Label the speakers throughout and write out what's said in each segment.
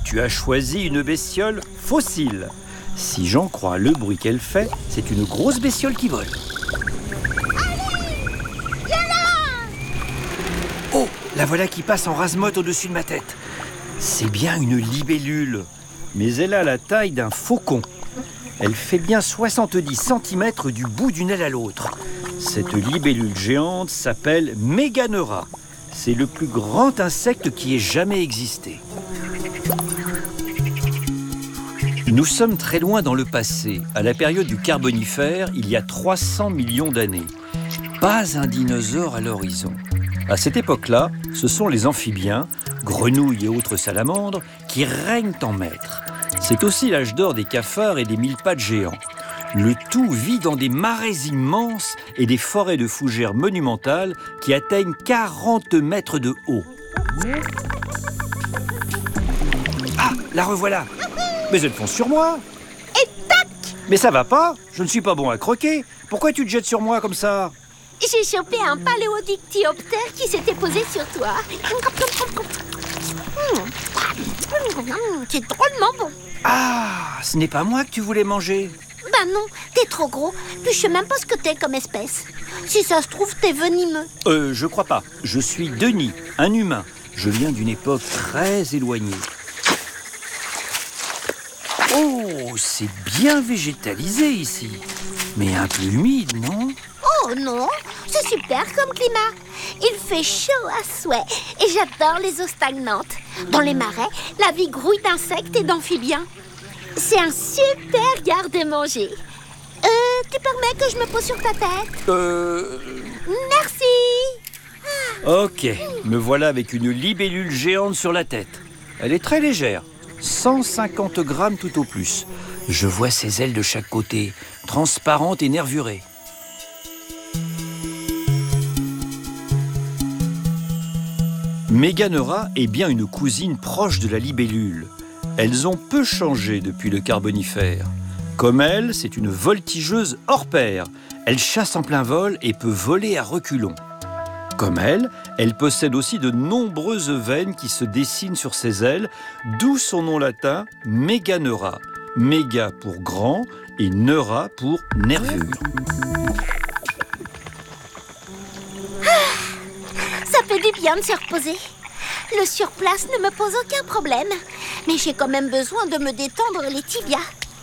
Speaker 1: tu as choisi une bestiole fossile. Si j'en crois le bruit qu'elle fait, c'est une grosse bestiole qui vole. Oh, la voilà qui passe en rase-motte au-dessus de ma tête. C'est bien une libellule, mais elle a la taille d'un faucon. Elle fait bien 70 cm du bout d'une aile à l'autre. Cette libellule géante s'appelle Méganeura. C'est le plus grand insecte qui ait jamais existé. Nous sommes très loin dans le passé, à la période du Carbonifère, il y a 300 millions d'années. Pas un dinosaure à l'horizon. À cette époque-là, ce sont les amphibiens, grenouilles et autres salamandres, qui règnent en maître. C'est aussi l'âge d'or des cafards et des mille-pattes géants. Le tout vit dans des marais immenses et des forêts de fougères monumentales qui atteignent 40 mètres de haut. Ah, la revoilà! Mais elle fonce sur moi!
Speaker 2: Et tac!
Speaker 1: Mais ça va pas? Je ne suis pas bon à croquer. Pourquoi tu te jettes sur moi comme ça?
Speaker 2: J'ai chopé un paléodictyoptère qui s'était posé sur toi. C'est drôlement bon.
Speaker 1: Ah, ce n'est pas moi que tu voulais manger.
Speaker 2: Bah non, t'es trop gros. Puis je sais même pas ce que t'es comme espèce. Si ça se trouve, t'es venimeux.
Speaker 1: Je crois pas. Je suis Denis, un humain. Je viens d'une époque très éloignée. Oh, c'est bien végétalisé ici. Mais un peu humide, non?
Speaker 2: Oh non, c'est super comme climat. Il fait chaud à souhait et j'adore les eaux stagnantes. Dans les marais, la vie grouille d'insectes et d'amphibiens. C'est un super garde-manger. Tu permets que je me pose sur ta tête? Merci.
Speaker 1: Ok, me voilà avec une libellule géante sur la tête. Elle est très légère, 150 grammes tout au plus. Je vois ses ailes de chaque côté, transparentes et nervurées. Méganeura est bien une cousine proche de la libellule. Elles ont peu changé depuis le Carbonifère. Comme elle, c'est une voltigeuse hors pair. Elle chasse en plein vol et peut voler à reculons. Comme elle possède aussi de nombreuses veines qui se dessinent sur ses ailes, d'où son nom latin Méganeura. Méga pour grand et neura pour nervure.
Speaker 2: Ça fait du bien de se reposer. Le surplace ne me pose aucun problème. Mais j'ai quand même besoin de me détendre les tibias.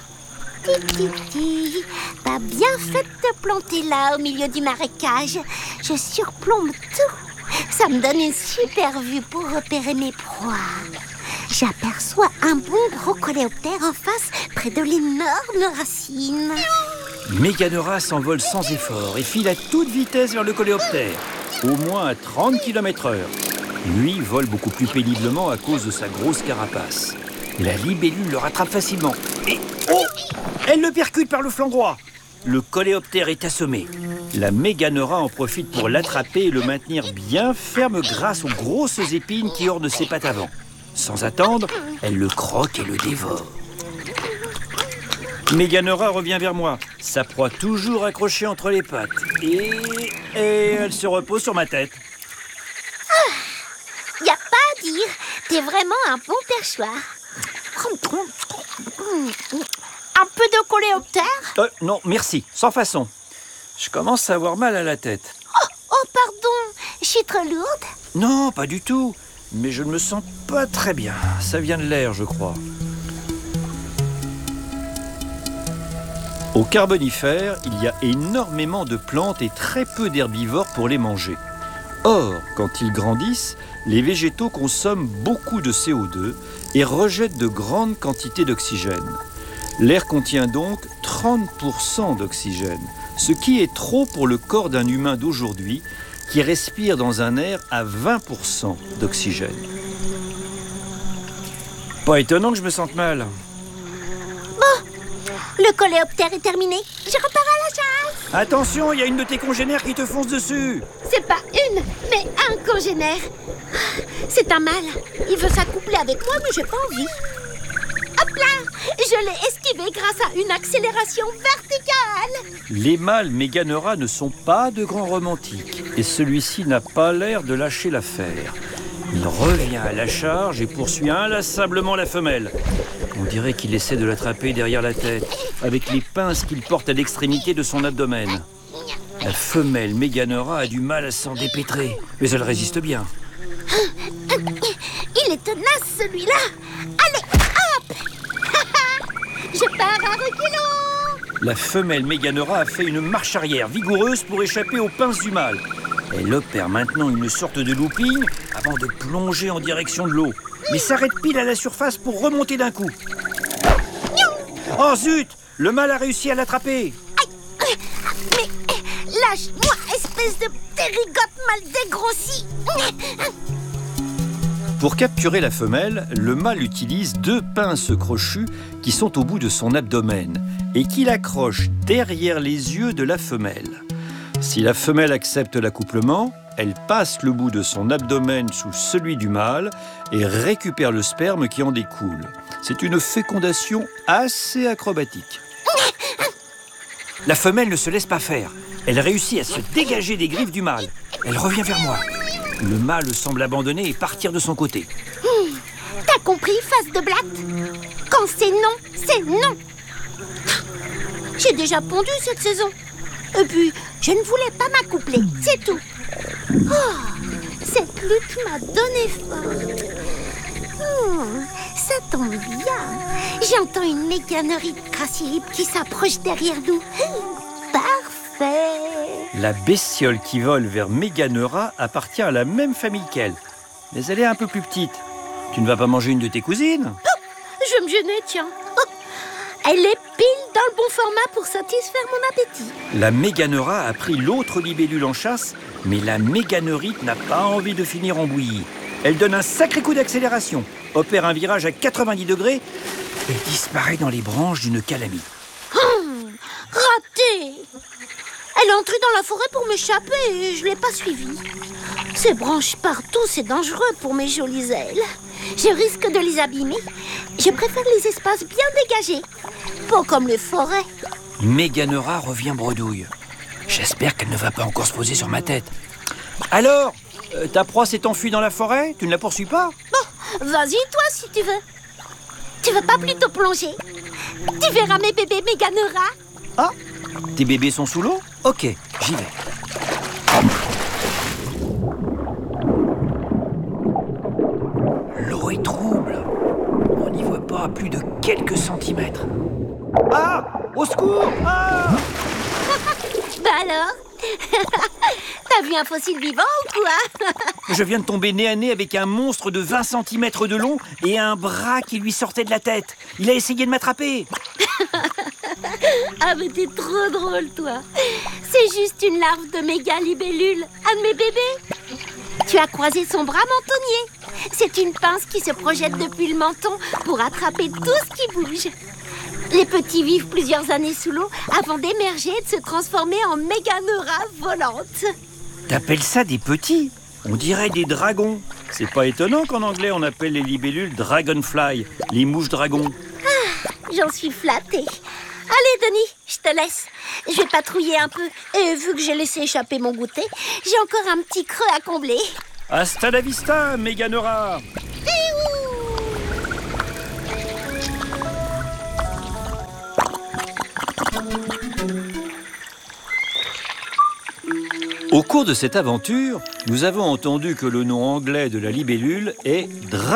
Speaker 2: Titi, t'as bien fait de te planter là, au milieu du marécage. Je surplombe tout. Ça me donne une super vue pour repérer mes proies. J'aperçois un bon gros coléoptère en face, près de l'énorme racine.
Speaker 1: Méganeura s'envole sans effort et file à toute vitesse vers le coléoptère, au moins à 30 km/h. Lui vole beaucoup plus péniblement à cause de sa grosse carapace. La libellule le rattrape facilement. Et oh, elle le percute par le flanc droit. Le coléoptère est assommé. La Méganeura en profite pour l'attraper et le maintenir bien ferme grâce aux grosses épines qui ornent ses pattes avant. Sans attendre, elle le croque et le dévore. Méganeura revient vers moi, sa proie toujours accrochée entre les pattes. Et elle se repose sur ma tête.
Speaker 2: Y a pas à dire, t'es vraiment un bon perchoir. Un peu de coléoptère?
Speaker 1: Non, merci, sans façon. Je commence à avoir mal à la tête.
Speaker 2: Oh, pardon, je suis trop lourde?
Speaker 1: Non, pas du tout. Mais je ne me sens pas très bien. Ça vient de l'air, je crois. Au Carbonifère, il y a énormément de plantes et très peu d'herbivores pour les manger. Or, quand ils grandissent, les végétaux consomment beaucoup de CO2 et rejettent de grandes quantités d'oxygène. L'air contient donc 30% d'oxygène, ce qui est trop pour le corps d'un humain d'aujourd'hui qui respire dans un air à 20% d'oxygène. Pas étonnant que je me sente mal.
Speaker 2: Le coléoptère est terminé. Je repars à la chasse.
Speaker 1: Attention, il y a une de tes congénères qui te fonce dessus.
Speaker 2: C'est pas une, mais un congénère. C'est un mâle. Il veut s'accoupler avec moi, mais j'ai pas envie. Hop là! Je l'ai esquivé grâce à une accélération verticale.
Speaker 1: Les mâles Méganeura ne sont pas de grands romantiques et celui-ci n'a pas l'air de lâcher l'affaire. Il revient à la charge et poursuit inlassablement la femelle. On dirait qu'il essaie de l'attraper derrière la tête, avec les pinces qu'il porte à l'extrémité de son abdomen. La femelle Méganera a du mal à s'en dépêtrer, mais elle résiste bien.
Speaker 2: Il est tenace, celui-là. Allez, hop. Je pars à reculons.
Speaker 1: La femelle Méganera a fait une marche arrière vigoureuse pour échapper aux pinces du mâle. Elle opère maintenant une sorte de looping avant de plonger en direction de l'eau, mais s'arrête pile à la surface pour remonter d'un coup. Oh zut! Le mâle a réussi à l'attraper.
Speaker 2: Mais lâche-moi, espèce de pterigote mal dégrossi.
Speaker 1: Pour capturer la femelle, le mâle utilise 2 pinces crochues qui sont au bout de son abdomen et qu'il accroche derrière les yeux de la femelle. Si la femelle accepte l'accouplement, elle passe le bout de son abdomen sous celui du mâle et récupère le sperme qui en découle. C'est une fécondation assez acrobatique. La femelle ne se laisse pas faire. Elle réussit à se dégager des griffes du mâle. Elle revient vers moi. Le mâle semble abandonner et partir de son côté.
Speaker 2: T'as compris, face de blatte? Quand c'est non, c'est non. J'ai déjà pondu cette saison. Et puis, je ne voulais pas m'accoupler, c'est tout. Oh, cette lutte m'a donné forte. Ça tombe bien. J'entends une méganerie de crassilippe qui s'approche derrière nous. Parfait.
Speaker 1: La bestiole qui vole vers Méganera appartient à la même famille qu'elle. Mais elle est un peu plus petite. Tu ne vas pas manger une de tes cousines?
Speaker 2: Je vais me gêner, tiens. Elle est pile dans le bon format pour satisfaire mon appétit.
Speaker 1: La Méganera a pris l'autre libellule en chasse, mais la méganeurite n'a pas envie de finir en bouillie. Elle donne un sacré coup d'accélération, opère un virage à 90 degrés et disparaît dans les branches d'une calamie.
Speaker 2: Raté! Elle est entrée dans la forêt pour m'échapper et je ne l'ai pas suivie. Ces branches partout, c'est dangereux pour mes jolies ailes. Je risque de les abîmer. Je préfère les espaces bien dégagés, pas comme les forêts.
Speaker 1: Méganera revient bredouille. J'espère qu'elle ne va pas encore se poser sur ma tête. Alors, ta proie s'est enfuie dans la forêt? Tu ne la poursuis pas?
Speaker 2: Bon, vas-y toi si tu veux. Tu veux pas plutôt plonger? Tu verras mes bébés Méganera.
Speaker 1: Ah, tes bébés sont sous l'eau? Ok, j'y vais. L'eau est trouble. On n'y voit pas à plus de quelques centimètres. Ah! Au secours! Ah!
Speaker 2: Bah alors? T'as vu un fossile vivant ou quoi?
Speaker 1: Je viens de tomber nez à nez avec un monstre de 20 cm de long et un bras qui lui sortait de la tête. Il a essayé de m'attraper.
Speaker 2: Ah mais t'es trop drôle toi. C'est juste une larve de méga libellule, un de mes bébés. Tu as croisé son bras mentonnier. C'est une pince qui se projette depuis le menton pour attraper tout ce qui bouge. Les petits vivent plusieurs années sous l'eau avant d'émerger et de se transformer en méganera volante.
Speaker 1: T'appelles ça des petits? On dirait des dragons. C'est pas étonnant qu'en anglais on appelle les libellules dragonfly, les mouches dragons.
Speaker 2: J'en suis flattée. Allez Denis, je te laisse. Je vais patrouiller un peu. Et vu que j'ai laissé échapper mon goûter, j'ai encore un petit creux à combler.
Speaker 1: Hasta la vista, Méganera! Au cours de cette aventure, nous avons entendu que le nom anglais de la libellule est